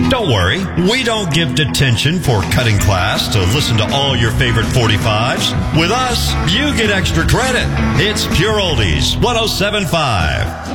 Don't worry, we don't give detention for cutting class to listen to all your favorite 45s. With us, you get extra credit. It's Pure Oldies 107.5.